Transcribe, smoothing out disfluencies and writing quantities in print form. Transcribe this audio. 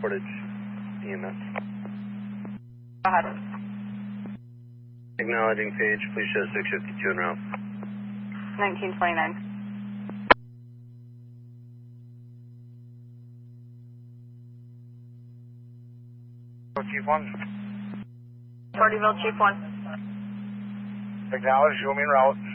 Portage EMS. Go ahead. Acknowledging page, please show 652 en route. 1929. Chief 1. Porterville, Chief 1. Acknowledge, show me en route.